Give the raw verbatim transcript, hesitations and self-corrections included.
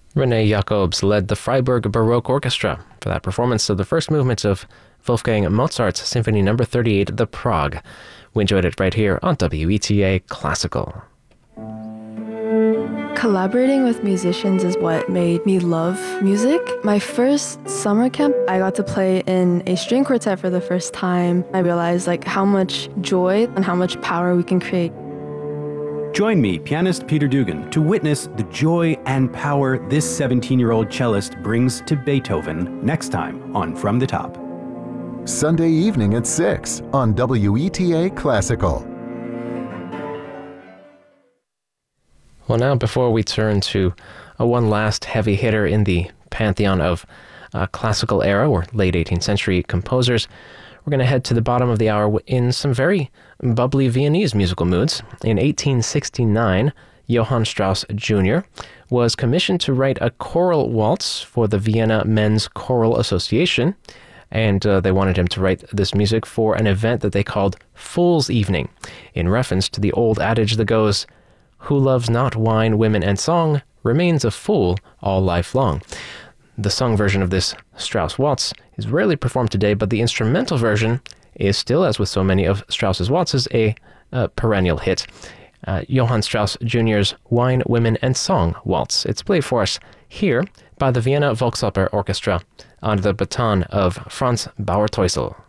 René Jacobs led the Freiburg Baroque Orchestra for that performance of the first movement of Wolfgang Mozart's Symphony Number thirty-eight, The Prague. We enjoyed it right here on W E T A Classical. Collaborating with musicians is what made me love music. My first summer camp, I got to play in a string quartet for the first time. I realized like how much joy and how much power we can create. Join me, pianist Peter Dugan, to witness the joy and power this seventeen-year-old cellist brings to Beethoven next time on From the Top. Sunday evening at six on W E T A Classical. Well, now before we turn to uh, one last heavy hitter in the pantheon of uh, classical era or late eighteenth century composers, we're going to head to the bottom of the hour in some very bubbly Viennese musical moods. In eighteen sixty-nine, Johann Strauss Junior was commissioned to write a choral waltz for the Vienna Men's Choral Association, and uh, they wanted him to write this music for an event that they called Fool's Evening, in reference to the old adage that goes, "Who loves not wine, women, and song remains a fool all life long." The sung version of this Strauss waltz is rarely performed today, but the instrumental version is still, as with so many of Strauss's waltzes, a, a perennial hit. Uh, Johann Strauss Junior's Wine, Women, and Song Waltz. It's played for us here by the Vienna Volksoper Orchestra under the baton of Franz Bauer-Teusel.